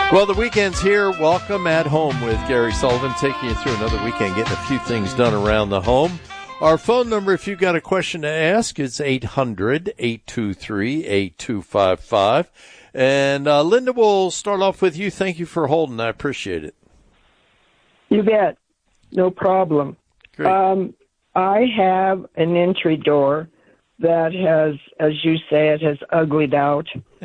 Well, the weekend's here. Welcome at Home with Gary Sullivan, taking you through another weekend, getting a few things done around the home. Our phone number, if you've got a question to ask, is 800-823-8255. And Linda, will start off with you. Thank you for holding. I appreciate it. You bet. No problem. Great. I have an entry door that has, as you say, it has uglied out.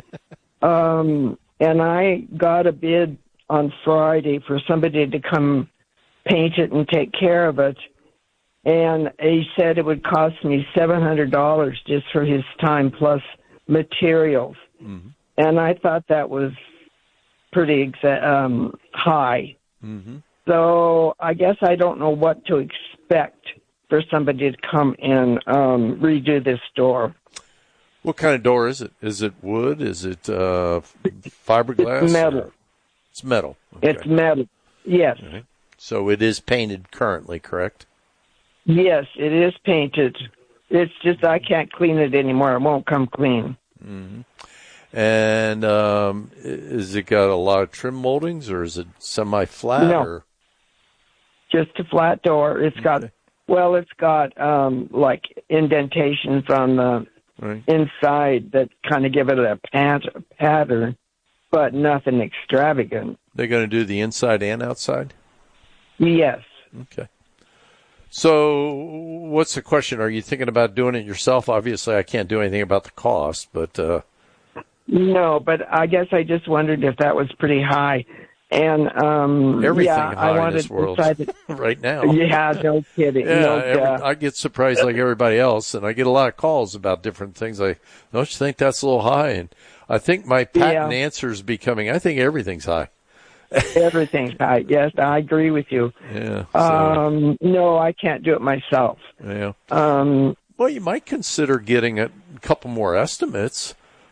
And I got a bid on Friday for somebody to come paint it and take care of it. And he said it would cost me $700 just for his time plus materials. Mm-hmm. And I thought that was pretty high. Mm-hmm. So I guess I don't know what to expect for somebody to come and redo this door. What kind of door is it? Is it wood? Is it fiberglass? It's metal. It's metal. Okay. It's metal, yes. Right. So it is painted currently, correct? Yes, it is painted. It's just I can't clean it anymore. It won't come clean. Mm-hmm. And is it got a lot of trim moldings, or is it semi-flat? No, or? Just a flat door. It's got, it's got like indentations on the inside that kind of give it a pattern, but nothing extravagant. They're going to do the inside and outside? Yes. Okay. So what's the question? Are you thinking about doing it yourself? Obviously, I can't do anything about the cost, but... No, but I guess I just wondered if that was pretty high. And everything high I wanted in this world right now. Yeah, no kidding. Yeah, I get surprised like everybody else, and I get a lot of calls about different things. Don't you think that's a little high? And I think my patent answer is becoming, I think everything's high. Everything's high. Yes, I agree with you. Yeah. No, I can't do it myself. Yeah. Well, you might consider getting a couple more estimates.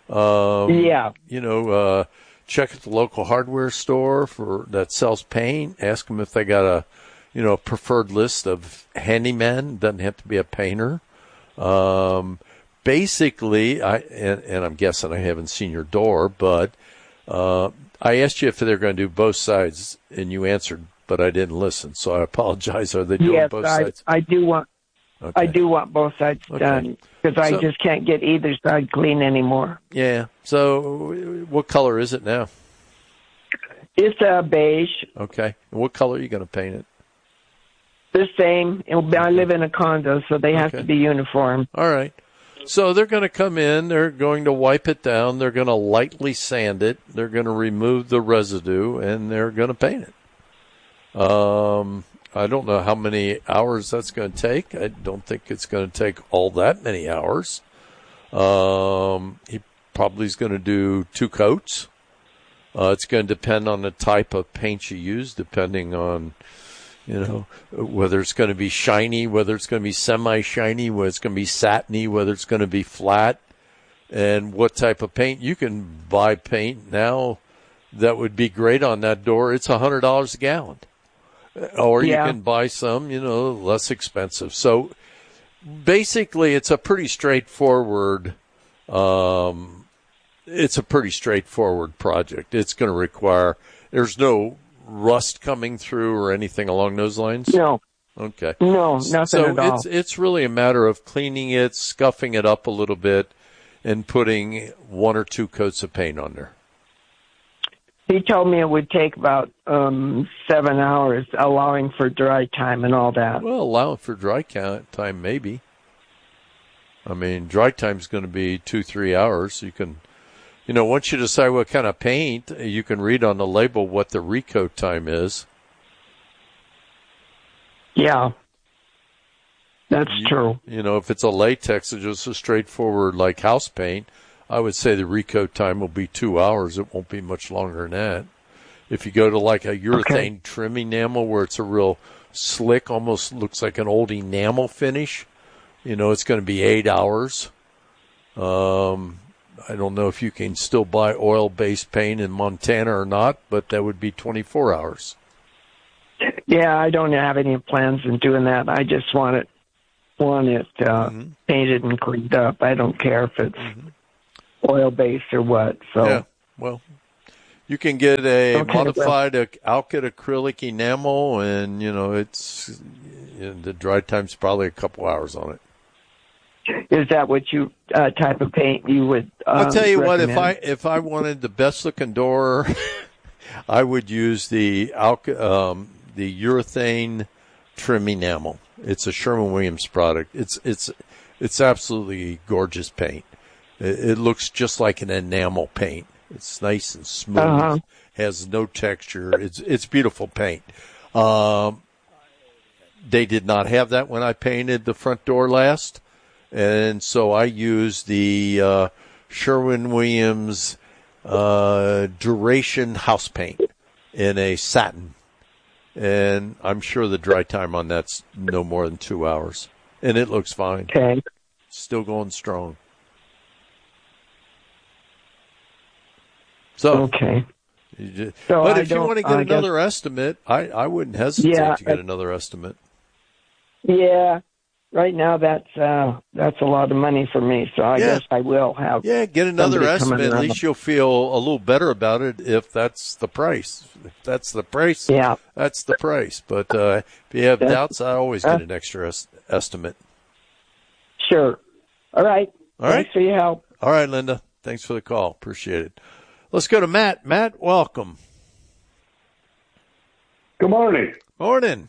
Check at the local hardware store that sells paint. Ask them if they got a preferred list of handymen. Doesn't have to be a painter. Basically, I'm guessing I haven't seen your door, but I asked you if they're going to do both sides, and you answered, but I didn't listen, so I apologize. Are they doing both sides? I do want. Okay. I do want both sides done because I just can't get either side clean anymore. Yeah. So, what color is it now? It's beige. Okay. And what color are you going to paint it? The same. I live in a condo, so they have to be uniform. All right. So they're going to come in. They're going to wipe it down. They're going to lightly sand it. They're going to remove the residue, and they're going to paint it. I don't know how many hours that's going to take. I don't think it's going to take all that many hours. He probably is going to do 2 coats. It's going to depend on the type of paint you use, depending on, whether it's going to be shiny, whether it's going to be semi-shiny, whether it's going to be satiny, whether it's going to be flat, and what type of paint. You can buy paint now that would be great on that door. It's $100 a gallon. Or you can buy some, less expensive. So basically, it's a pretty straightforward. It's a pretty straightforward project. It's going to require. There's no rust coming through or anything along those lines. No. Okay. No, nothing at all. So it's really a matter of cleaning it, scuffing it up a little bit, and putting 1 or 2 coats of paint on there. He told me it would take about 7 hours, allowing for dry time and all that. Well, allowing for dry time, maybe. I mean, dry time's going to be 2-3 hours. You can, once you decide what kind of paint, you can read on the label what the recoat time is. Yeah, that's true. If it's a latex, it's just a straightforward like house paint. I would say the recoat time will be 2 hours. It won't be much longer than that. If you go to like a urethane trim enamel where it's a real slick, almost looks like an old enamel finish, it's going to be 8 hours. I don't know if you can still buy oil-based paint in Montana or not, but that would be 24 hours. Yeah, I don't have any plans in doing that. I just want it painted and cleaned up. I don't care if it's oil-based or what. So yeah, well, You can get a Okay, modified Alkyd acrylic enamel, and the dry time's probably a couple hours on it. Is that what you type of paint you would? I'll tell you recommend? what, if I wanted the best looking door, I would use the urethane trim enamel. It's a Sherwin-Williams product. It's absolutely gorgeous paint. It looks just like an enamel paint. It's nice and smooth, has no texture. It's beautiful paint. They did not have that when I painted the front door last, and so I used the Sherwin-Williams Duration house paint in a satin, and I'm sure the dry time on that's no more than 2 hours, and it looks fine. Okay. Still going strong. So, okay. But if you want to get another estimate, I wouldn't hesitate to get another estimate. Yeah. Right now, that's a lot of money for me, so I guess I will have. Yeah, get another estimate. At least you'll feel a little better about it if that's the price. If that's the price, that's the price. But if you have doubts, I always get an extra estimate. Sure. All right. Thanks for your help. All right, Linda. Thanks for the call. Appreciate it. Let's go to Matt. Matt, welcome. Good morning. Morning.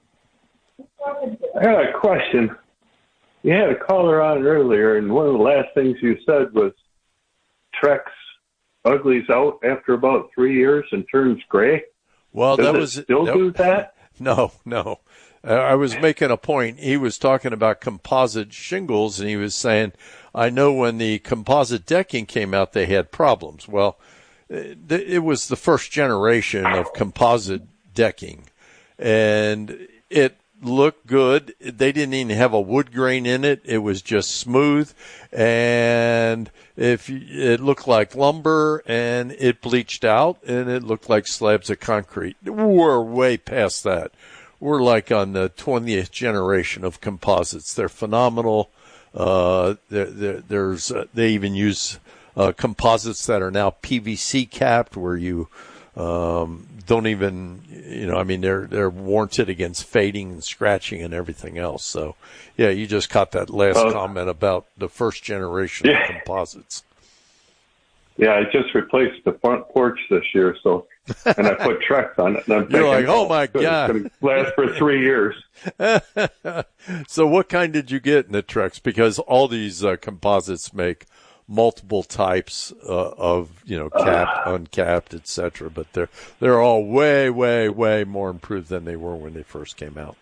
I got a question. You had a caller on earlier, and one of the last things you said was Trex uglies out after about 3 years and turns gray. Well, Does it still do that? No. I was making a point. He was talking about composite shingles, and he was saying, I know when the composite decking came out, they had problems. Well, it was the first generation of composite decking, and it looked good. They didn't even have a wood grain in it. It was just smooth, and it looked like lumber, and it bleached out, and it looked like slabs of concrete. We're way past that. We're like on the 20th generation of composites. They're phenomenal. They even use composites that are now PVC capped, where you don't even, they're warranted against fading and scratching and everything else. So, yeah, you just caught that last comment about the first generation of composites. Yeah, I just replaced the front porch this year, and I put Trex on it. And I'm You're thinking, like, oh my God. It's going to last for 3 years. So what kind did you get in the Trex? Because all these composites make multiple types of, capped, uncapped, etc. But they're all way, way, way more improved than they were when they first came out.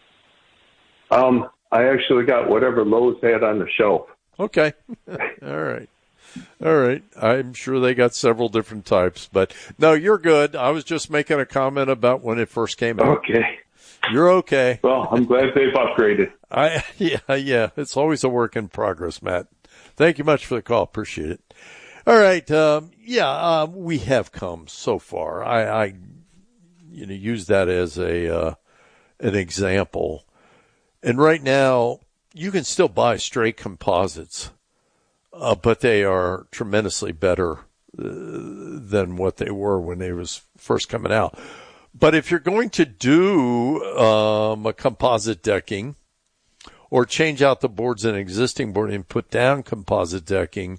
I actually got whatever Lowe's had on the shelf. Okay. All right. I'm sure they got several different types, but no, you're good. I was just making a comment about when it first came out. Okay. You're okay. Well, I'm glad they've upgraded. Yeah. It's always a work in progress, Matt. Thank you much for the call. Appreciate it. All right. We have come so far. I use that as an example. And right now, you can still buy straight composites, but they are tremendously better than what they were when they was first coming out. But if you're going to do a composite decking, or change out the boards in an existing board and put down composite decking,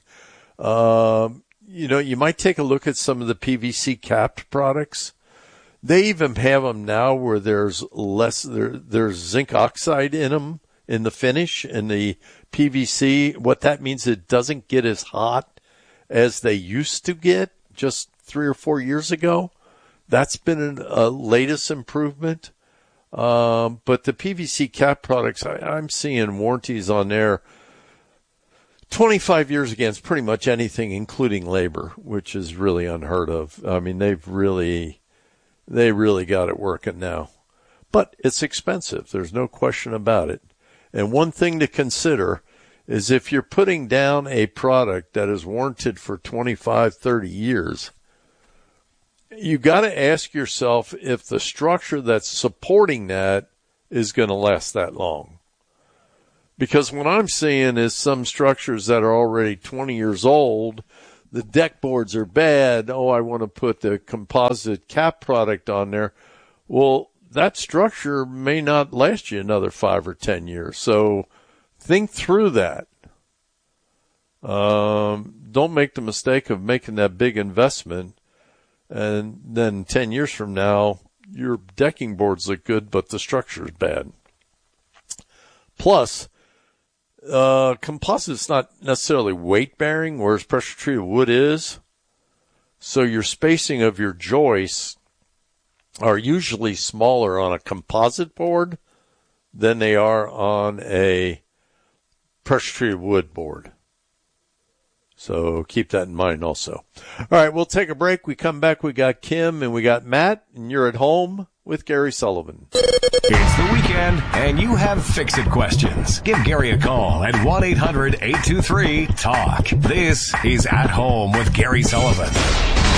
you might take a look at some of the PVC capped products. They even have them now where there's there's zinc oxide in them in the finish, in the PVC. What that means, it doesn't get as hot as they used to get just 3 or 4 years ago. That's been a latest improvement. But the PVC cap products, I'm seeing warranties on there 25 years against pretty much anything, including labor, which is really unheard of. I mean, they really got it working now. But it's expensive. There's no question about it. And one thing to consider is if you're putting down a product that is warranted for 25, 30 years, you got to ask yourself if the structure that's supporting that is going to last that long. Because what I'm seeing is some structures that are already 20 years old the deck boards are bad. Oh, I want to put the composite cap product on there. Well, that structure may not last you another 5 or 10 years. So think through that. Don't make the mistake of making that big investment, and then 10 years from now, your decking boards look good, but the structure is bad. Plus, composite's not necessarily weight-bearing, whereas pressure-treated wood is. So your spacing of your joists are usually smaller on a composite board than they are on a pressure-treated wood board. So keep that in mind also. All right, we'll take a break. We come back. We got Kim and we got Matt, and you're at home with Gary Sullivan. It's the weekend, and you have fix-it questions. Give Gary a call at 1-800-823-TALK. This is At Home with Gary Sullivan.